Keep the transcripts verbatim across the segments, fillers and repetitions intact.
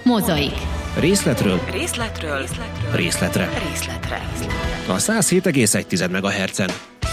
Mozaik. Részletről Részletről. Részletről. részletre. Részletre. A száz hét egész egy megahertzen.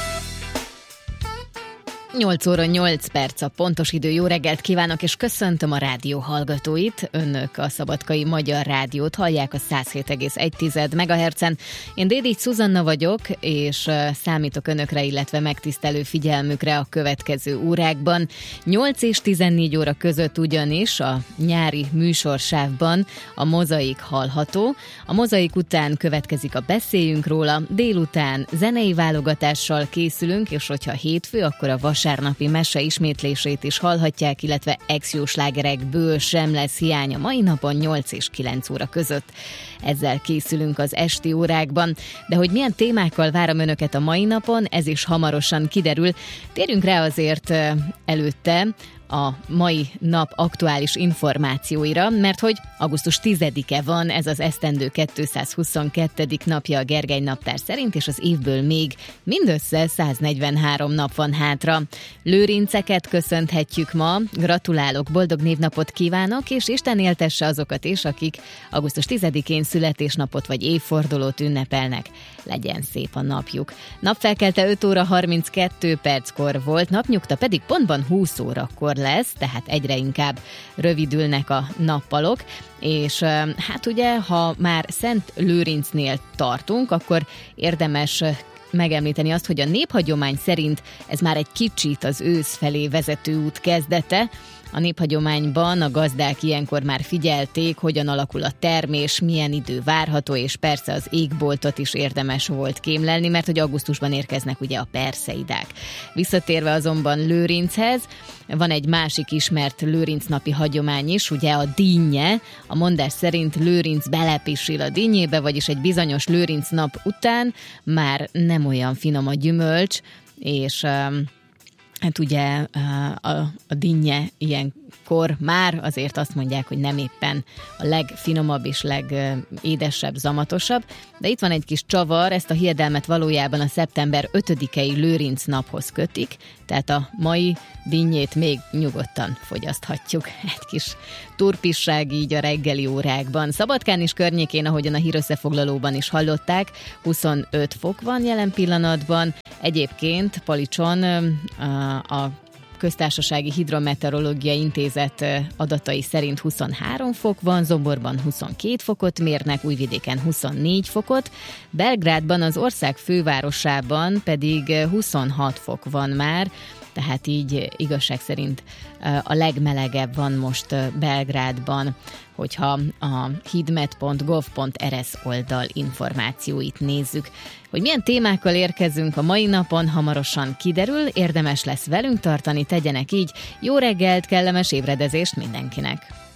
nyolc óra nyolc perc a pontos idő. Jó reggelt kívánok, és köszöntöm a rádió hallgatóit. Önök a Szabadkai Magyar Rádiót hallják a száz hét egész egy megahertzen. Én Dédics Szuzanna vagyok, és számítok önökre, illetve megtisztelő figyelmükre a következő órákban. nyolc és tizennégy óra között ugyanis a nyári műsorsávban a Mozaik hallható. A Mozaik után következik a Beszéljünk róla, délután zenei válogatással készülünk, és hogyha hétfő, akkor a vasárnapi mese ismétlését is hallhatják, illetve ex-jó slágerekből sem lesz hiány a mai napon nyolc és kilenc óra között. Ezzel készülünk az esti órákban, de hogy milyen témákkal várom önöket a mai napon, ez is hamarosan kiderül. Térjünk rá azért előtte a mai nap aktuális információira, mert hogy augusztus tizedike van, ez az esztendő kétszázhuszonkettő napja a Gergely naptár szerint, és az évből még mindössze száznegyvenhárom nap van hátra. Lőrinceket köszönhetjük ma, gratulálok, boldog névnapot kívánok, és Isten éltesse azokat is, akik augusztus tizedikén születésnapot vagy évfordulót ünnepelnek. Legyen szép a napjuk. Napfelkelte öt óra harminckettő perckor volt, napnyugta pedig pontban húsz órakor lesz, tehát egyre inkább rövidülnek a nappalok, és hát ugye, ha már Szent Lőrincnél tartunk, akkor érdemes megemlíteni azt, hogy a néphagyomány szerint ez már egy kicsit az ősz felé vezető út kezdete. A néphagyományban a gazdák ilyenkor már figyelték, hogyan alakul a termés, milyen idő várható, és persze az égboltot is érdemes volt kémlelni, mert hogy augusztusban érkeznek ugye a perszeidák. Visszatérve azonban Lőrinchez, van egy másik ismert lőrincnapi hagyomány is, ugye a dinnye. A mondás szerint Lőrinc belepisil a dinnyébe, vagyis egy bizonyos Lőrinc nap után már nem olyan finom a gyümölcs, és hát ugye a, a dinnye ilyenkor már azért azt mondják, hogy nem éppen a legfinomabb és legédesebb, zamatosabb, de itt van egy kis csavar, ezt a hiedelmet valójában a szeptember ötödikei Lőrinc naphoz kötik, tehát a mai dinnyét még nyugodtan fogyaszthatjuk. Egy kis turpisság így a reggeli órákban. Szabadkán is környékén, ahogyan a hírösszefoglalóban is hallották, huszonöt fok van jelen pillanatban. Egyébként Palicson a Köztársasági Hidrometeorológiai Intézet adatai szerint huszonhárom fok van, Zomborban huszonkét fokot mérnek, Újvidéken huszonnégy fokot, Belgrádban, az ország fővárosában pedig huszonhat fok van már, tehát így igazság szerint a legmelegebb van most Belgrádban, hogyha a hidmet pont gov pont er es oldal információit nézzük. Hogy milyen témákkal érkezünk a mai napon, hamarosan kiderül, érdemes lesz velünk tartani, tegyenek így. Jó reggelt, kellemes ébredezést mindenkinek!